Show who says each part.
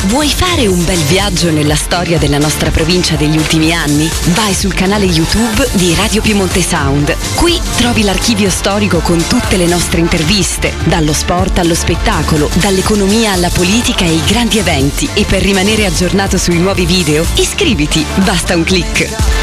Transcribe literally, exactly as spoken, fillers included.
Speaker 1: Vuoi fare un bel viaggio nella storia della nostra provincia degli ultimi anni? Vai sul canale YouTube di Radio Piemonte Sound. Qui trovi l'archivio storico con tutte le nostre interviste, dallo sport allo spettacolo, dall'economia alla politica e ai grandi eventi. E per rimanere aggiornato sui nuovi video, iscriviti, basta un click.